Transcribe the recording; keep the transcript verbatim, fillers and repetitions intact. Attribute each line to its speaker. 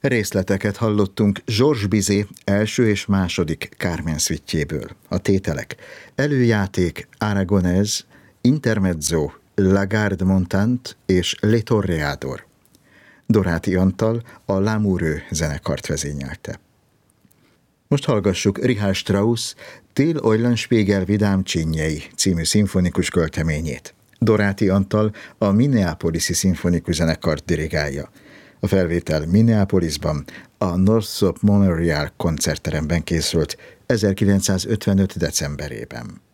Speaker 1: Részleteket hallottunk Georges Bizet első és második Carmen szüitjéből. A tételek: előjáték Aragonés, intermezzo La Garde Montante és Le Toreador. Doráti Antal a Lamoureux zenekart vezényelte. Most hallgassuk Richard Strauss Till Eulenspiegel vidám csinyei című szimfonikus költeményét. Doráti Antal a Minneapolis-i szimfonikus zenekart dirigálja. A felvétel Minneapolisban, a Northrop Memorial koncertteremben készült ezerkilencszázötvenöt decemberében.